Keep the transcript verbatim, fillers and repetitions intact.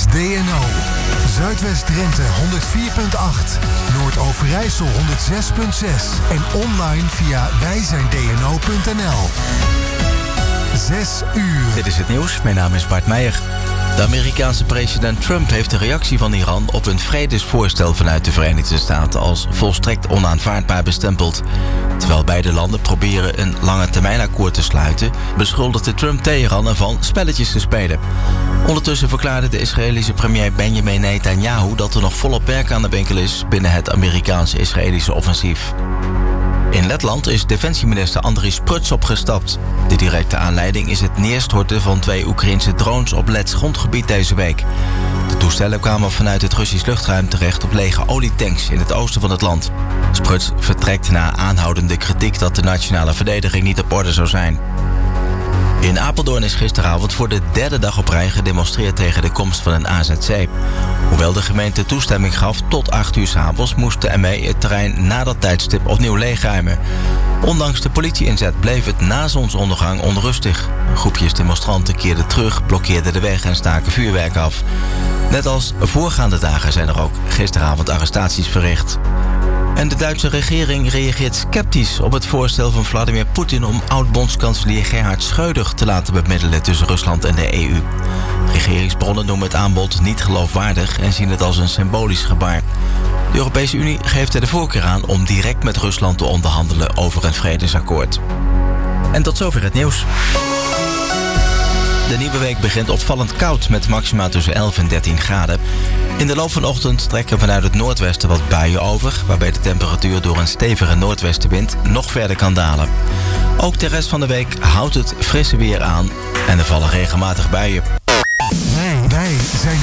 D N O. Zuidwest-Drenthe honderd vier komma acht. Noord-Overijssel honderd zes komma zes. En online via wij zijn d n o punt n l. Zes uur. Dit is het nieuws. Mijn naam is Bart Meijer. De Amerikaanse president Trump heeft de reactie van Iran op een vredesvoorstel vanuit de Verenigde Staten als volstrekt onaanvaardbaar bestempeld. Terwijl beide landen proberen een lange termijnakkoord te sluiten, beschuldigde Trump Teheran ervan spelletjes te spelen. Ondertussen verklaarde de Israëlische premier Benjamin Netanyahu dat er nog volop werk aan de winkel is binnen het Amerikaanse-Israëlische offensief. In Letland is defensieminister Andris Pruts opgestapt. De directe aanleiding is het neerstorten van twee Oekraïnse drones op Lets grondgebied deze week. De toestellen kwamen vanuit het Russisch luchtruim terecht op lege olietanks in het oosten van het land. Pruts vertrekt na aanhoudende kritiek dat de nationale verdediging niet op orde zou zijn. In Apeldoorn is gisteravond voor de derde dag op rij gedemonstreerd tegen de komst van een A Z C. Hoewel de gemeente toestemming gaf tot acht uur 's avonds, moest de M E het terrein na dat tijdstip opnieuw leegruimen. Ondanks de politie-inzet bleef het na zonsondergang onrustig. Groepjes demonstranten keerden terug, blokkeerden de weg en staken vuurwerk af. Net als voorgaande dagen zijn er ook gisteravond arrestaties verricht. En de Duitse regering reageert sceptisch op het voorstel van Vladimir Poetin om oud-bondskanselier Gerhard Schröder te laten bemiddelen tussen Rusland en de E U. Regeringsbronnen noemen het aanbod niet geloofwaardig en zien het als een symbolisch gebaar. De Europese Unie geeft er de voorkeur aan om direct met Rusland te onderhandelen over een vredesakkoord. En tot zover het nieuws. De nieuwe week begint opvallend koud met maxima tussen elf en dertien graden. In de loop van de ochtend trekken vanuit het noordwesten wat buien over, waarbij de temperatuur door een stevige noordwestenwind nog verder kan dalen. Ook de rest van de week houdt het frisse weer aan en er vallen regelmatig buien.